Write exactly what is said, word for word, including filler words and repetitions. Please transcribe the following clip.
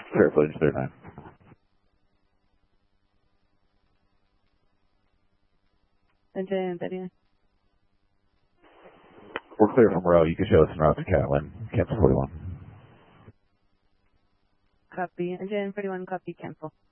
Clear footage thirty-nine. Engine thirty-nine. We're clear from row. You can show us en route to Catlin. Cancel forty-one. Copy. Engine forty-one, copy, cancel.